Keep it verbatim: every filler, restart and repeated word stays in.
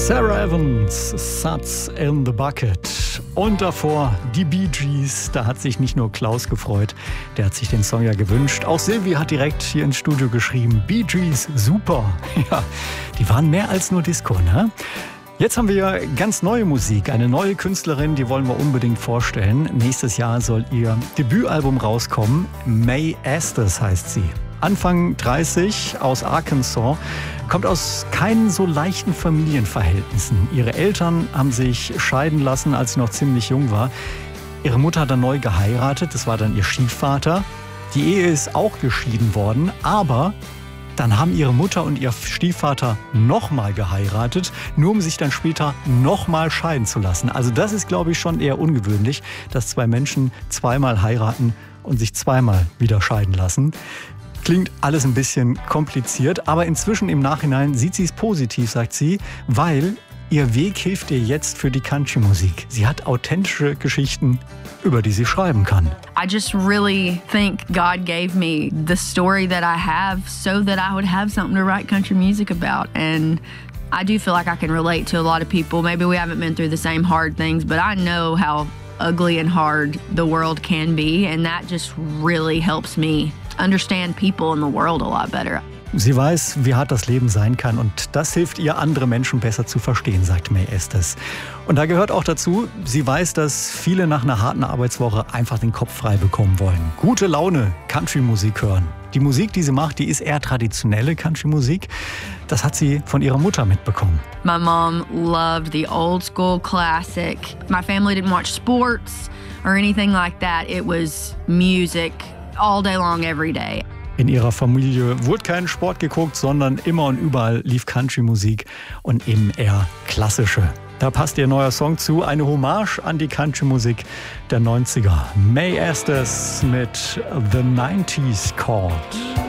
Sarah Evans, Suds in the Bucket. Und davor die Bee Gees. Da hat sich nicht nur Klaus gefreut, der hat sich den Song ja gewünscht. Auch Silvi hat direkt hier ins Studio geschrieben, Bee Gees, super. Ja, die waren mehr als nur Disco, ne? Jetzt haben wir ganz neue Musik, eine neue Künstlerin, die wollen wir unbedingt vorstellen. Nächstes Jahr soll ihr Debütalbum rauskommen. Mae Estes heißt sie. Anfang dreißig, aus Arkansas, kommt aus keinen so leichten Familienverhältnissen. Ihre Eltern haben sich scheiden lassen, als sie noch ziemlich jung war. Ihre Mutter hat dann neu geheiratet, das war dann ihr Stiefvater. Die Ehe ist auch geschieden worden, aber dann haben ihre Mutter und ihr Stiefvater nochmal geheiratet, nur um sich dann später nochmal scheiden zu lassen. Also das ist, glaube ich, schon eher ungewöhnlich, dass zwei Menschen zweimal heiraten und sich zweimal wieder scheiden lassen. Klingt alles ein bisschen kompliziert, aber inzwischen im Nachhinein sieht sie es positiv, sagt sie, weil ihr Weg hilft ihr jetzt für die Country-Musik. Sie hat authentische Geschichten, über die sie schreiben kann. I just really think God gave me the story that I have so that I would have something to write country music about. And I do feel like I can relate to a lot of people. Maybe we haven't been through the same hard things, but I know how ugly and hard the world can be. And that just really helps me understand people in the world a lot better. Sie weiß, wie hart das Leben sein kann und das hilft ihr, andere Menschen besser zu verstehen, sagt Mae Estes. Und da gehört auch dazu, sie weiß, dass viele nach einer harten Arbeitswoche einfach den Kopf frei bekommen wollen. Gute Laune, Country-Musik hören. Die Musik, die sie macht, die ist eher traditionelle Country-Musik. Das hat sie von ihrer Mutter mitbekommen. My mom loved the old school classic. My family didn't watch sports or anything like that. It was music all day long, every day. In ihrer Familie wurde kein Sport geguckt, sondern immer und überall lief Country-Musik und eben eher klassische. Da passt ihr neuer Song zu, eine Hommage an die Country-Musik der neunziger. Mae Estes mit The nineties Chord.